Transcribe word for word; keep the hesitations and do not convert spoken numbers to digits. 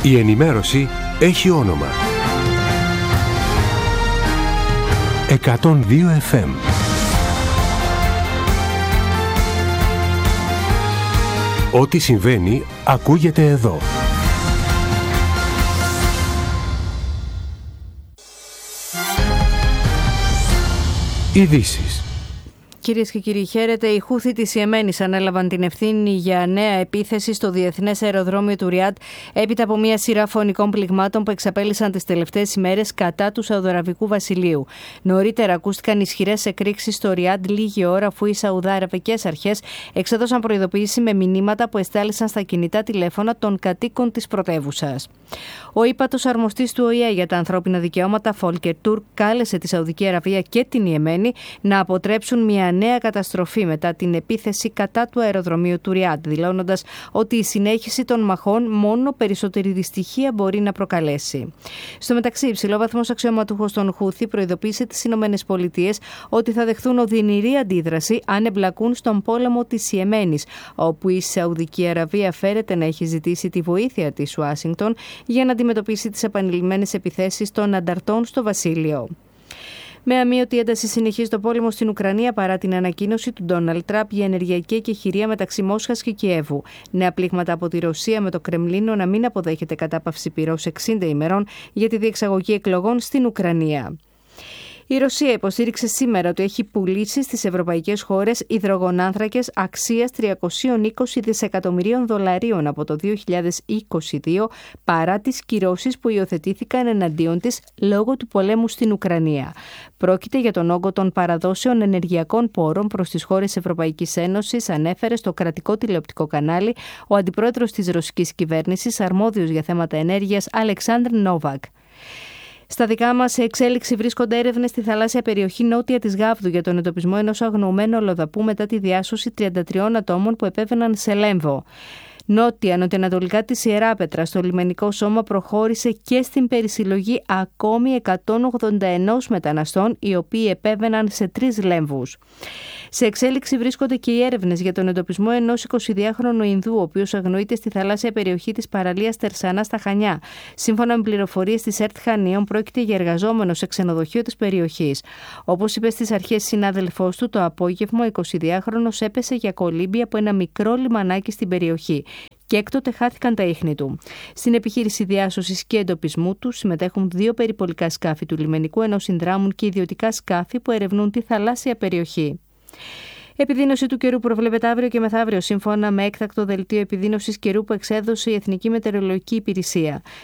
Η ενημέρωση έχει όνομα. εκατόν δύο εφ εμ. Ό,τι συμβαίνει ακούγεται εδώ. Ειδήσεις. Κυρίες και κύριοι, χαίρετε. Οι Χούθι της Ιεμένης ανέλαβαν την ευθύνη για νέα επίθεση στο διεθνές αεροδρόμιο του Ριάντ έπειτα από μια σειρά φωνικών πληγμάτων που εξαπέλυσαν τις τελευταίες ημέρες κατά του Σαουδαραβικού Βασιλείου. Νωρίτερα ακούστηκαν ισχυρές εκρήξεις στο Ριάντ λίγη ώρα αφού οι Σαουδαραβικές αρχές εξέδωσαν προειδοποίηση με μηνύματα που εστάλησαν στα κινητά τηλέφωνα των κατοίκων της πρωτεύουσας. Ο ύπατος αρμοστής του Ο Η Ε για τα ανθρώπινα δικαιώματα, Φόλκερ Τούρκ, κάλεσε τη Σαουδική Αραβία και την Ιεμένη να αποτρέψουν μια νέα καταστροφή μετά την επίθεση κατά του αεροδρομίου του Ριάντ, δηλώνοντας ότι η συνέχιση των μαχών μόνο περισσότερη δυστυχία μπορεί να προκαλέσει. Στο μεταξύ, υψηλόβαθμος αξιωματούχος των Χούθι προειδοποίησε τις Ηνωμένες Πολιτείες ότι θα δεχθούν οδυνηρή αντίδραση αν εμπλακούν στον πόλεμο της Ιεμένης, όπου η Σαουδική Αραβία φέρεται να έχει ζητήσει τη βοήθεια της Ουάσιγκτον για να αντιμετωπίσει τις επανειλημμένες επιθέσεις των ανταρτών στο βασίλειο. Με αμείωτη ένταση συνεχίζει το πόλεμο στην Ουκρανία παρά την ανακοίνωση του Ντόναλντ Τραμπ για ενεργειακή εκεχηρία μεταξύ Μόσχας και Κιέβου. Νέα πλήγματα από τη Ρωσία με το Κρεμλίνο να μην αποδέχεται κατάπαυση πυρός εξήντα ημερών για τη διεξαγωγή εκλογών στην Ουκρανία. Η Ρωσία υποστήριξε σήμερα ότι έχει πουλήσει στις ευρωπαϊκές χώρες υδρογονάνθρακες αξίας τριακόσια είκοσι δισεκατομμυρίων δολαρίων από το δύο χιλιάδες είκοσι δύο παρά τις κυρώσεις που υιοθετήθηκαν εναντίον της λόγω του πολέμου στην Ουκρανία. Πρόκειται για τον όγκο των παραδόσεων ενεργειακών πόρων προς τις χώρες Ευρωπαϊκής Ένωσης, ανέφερε στο κρατικό τηλεοπτικό κανάλι ο αντιπρόεδρος της ρωσικής κυβέρνησης, αρμόδιος για θέματα ενέργειας, Αλεξάνδρ Νόβακ. Στα δικά μας σε εξέλιξη βρίσκονται έρευνες στη θαλάσσια περιοχή νότια της Γάβδου για τον εντοπισμό ενός αγνοωμένου αλλοδαπού μετά τη διάσωση τριάντα τριών ατόμων που επέβαιναν σε Λέμβο. Νότια, νοτιοανατολικά της Ιεράπετρας, το λιμενικό σώμα προχώρησε και στην περισυλλογή ακόμη εκατόν ογδόντα ένα μεταναστών, οι οποίοι επέβαιναν σε τρεις λέμβους. Σε εξέλιξη βρίσκονται και οι έρευνες για τον εντοπισμό ενός εικοσιδυάχρονου Ινδού, ο οποίος αγνοείται στη θαλάσσια περιοχή της παραλίας Τερσανά στα Χανιά. Σύμφωνα με πληροφορίες της ΕΡΤ Χανίων, πρόκειται για εργαζόμενο σε ξενοδοχείο της περιοχής. Όπως είπε στις αρχές συνάδελφός του, το απόγευμα ο εικοσιδυάχρονος έπεσε για κολύμπη από ένα μικρό λιμανάκι στην περιοχή και έκτοτε χάθηκαν τα ίχνη του. Στην επιχείρηση διάσωσης και εντοπισμού του συμμετέχουν δύο περιπολικά σκάφη του λιμενικού, ενώ συνδράμουν και ιδιωτικά σκάφη που ερευνούν τη θαλάσσια περιοχή. Επιδείνωση του καιρού προβλέπεται αύριο και μεθαύριο, σύμφωνα με έκτακτο δελτίο επιδείνωσης καιρού που εξέδωσε η Εθνική Μετεωρολογική Υπηρεσία.